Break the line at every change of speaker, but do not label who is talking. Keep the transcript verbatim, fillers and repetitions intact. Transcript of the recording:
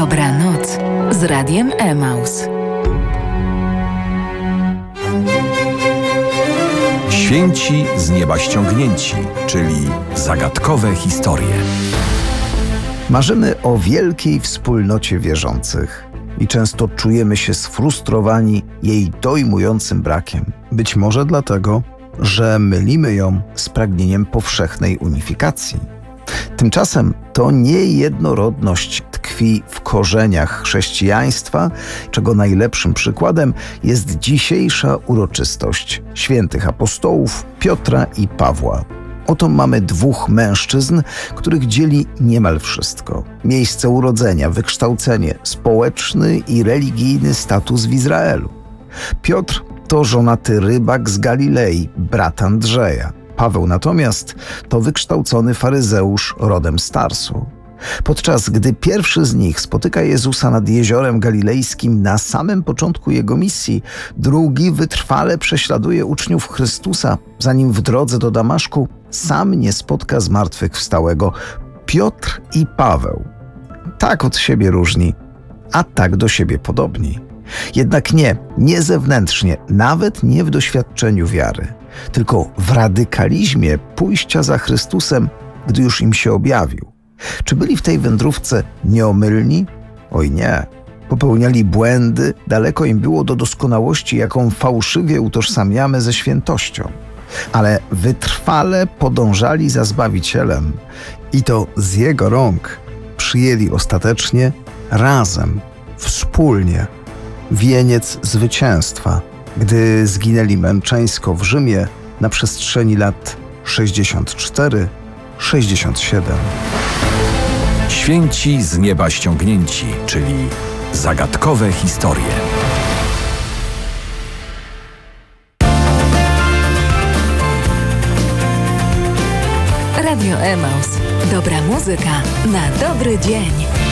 Dobranoc z Radiem Emaus.
Święci z nieba ściągnięci, czyli zagadkowe historie.
Marzymy o wielkiej wspólnocie wierzących i często czujemy się sfrustrowani jej dojmującym brakiem. Być może dlatego, że mylimy ją z pragnieniem powszechnej unifikacji. Tymczasem to niejednorodność tkwi w korzeniach chrześcijaństwa, czego najlepszym przykładem jest dzisiejsza uroczystość świętych apostołów Piotra i Pawła. Oto mamy dwóch mężczyzn, których dzieli niemal wszystko. Miejsce urodzenia, wykształcenie, społeczny i religijny status w Izraelu. Piotr to żonaty rybak z Galilei, brat Andrzeja. Paweł natomiast to wykształcony faryzeusz rodem z Tarsu. Podczas gdy pierwszy z nich spotyka Jezusa nad jeziorem galilejskim na samym początku jego misji, drugi wytrwale prześladuje uczniów Chrystusa, zanim w drodze do Damaszku sam nie spotka zmartwychwstałego. Piotr i Paweł tak od siebie różni, a tak do siebie podobni. Jednak nie, nie zewnętrznie, nawet nie w doświadczeniu wiary, tylko w radykalizmie pójścia za Chrystusem, gdy już im się objawił. Czy byli w tej wędrówce nieomylni? Oj nie. Popełniali błędy, daleko im było do doskonałości, jaką fałszywie utożsamiamy ze świętością. Ale wytrwale podążali za Zbawicielem i to z Jego rąk przyjęli ostatecznie razem, wspólnie wieniec zwycięstwa, gdy zginęli męczeńsko w Rzymie na przestrzeni lat sześćdziesiąt cztery sześćdziesiąt siedem.
Święci z nieba ściągnięci, czyli zagadkowe historie.
Radio Emaus. Dobra muzyka na dobry dzień.